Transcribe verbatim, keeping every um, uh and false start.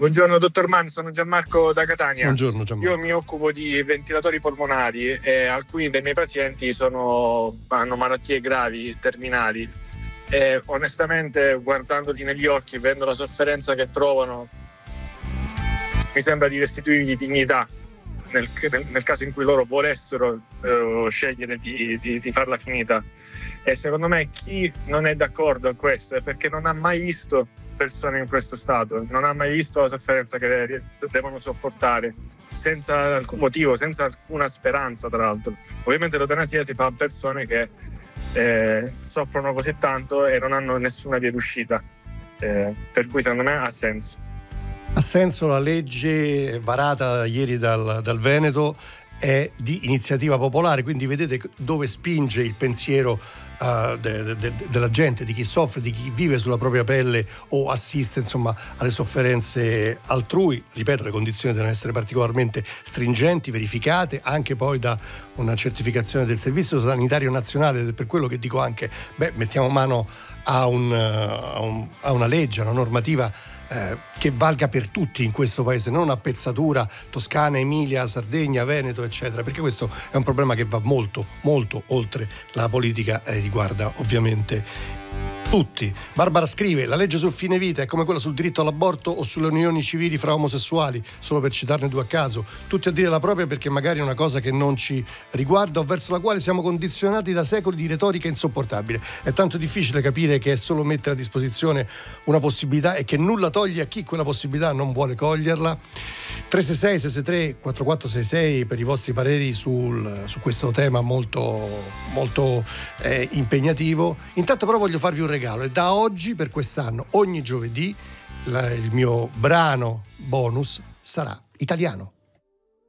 Buongiorno dottor Mann, sono Gianmarco da Catania. Buongiorno Gianmarco. Io mi occupo di ventilatori polmonari e alcuni dei miei pazienti sono, hanno malattie gravi, terminali, e onestamente guardandoli negli occhi, vedendo la sofferenza che provano, mi sembra di restituirgli dignità nel, nel, nel caso in cui loro volessero eh, scegliere di, di, di farla finita. E secondo me chi non è d'accordo a questo è perché non ha mai visto persone in questo stato, non ha mai visto la sofferenza che devono sopportare senza alcun motivo, senza alcuna speranza. Tra l'altro, ovviamente l'eutanasia si fa a persone che eh, soffrono così tanto e non hanno nessuna via d'uscita, eh, per cui secondo me ha senso. Ha senso. La legge varata ieri dal, dal Veneto è di iniziativa popolare, quindi vedete dove spinge il pensiero uh, de, de, de, della gente, di chi soffre, di chi vive sulla propria pelle o assiste insomma alle sofferenze altrui. Ripeto, le condizioni devono essere particolarmente stringenti, verificate anche poi da una certificazione del Servizio Sanitario Nazionale. Per quello che dico anche, beh, mettiamo mano a, un, a, un, a una legge, a una normativa Eh, che valga per tutti in questo paese, non a pezzatura Toscana, Emilia, Sardegna, Veneto eccetera, perché questo è un problema che va molto molto oltre la politica e riguarda ovviamente tutti. Barbara scrive: la legge sul fine vita è come quella sul diritto all'aborto o sulle unioni civili fra omosessuali, solo per citarne due a caso, tutti a dire la propria perché magari è una cosa che non ci riguarda o verso la quale siamo condizionati da secoli di retorica insopportabile. È tanto difficile capire che è solo mettere a disposizione una possibilità e che nulla toglie a chi quella possibilità non vuole coglierla. tre sei sei sei sei tre quattro quattro sei sei per i vostri pareri sul, su questo tema molto molto eh, impegnativo. Intanto però voglio farvi un regalo, e da oggi per quest'anno ogni giovedì la, il mio brano bonus sarà italiano.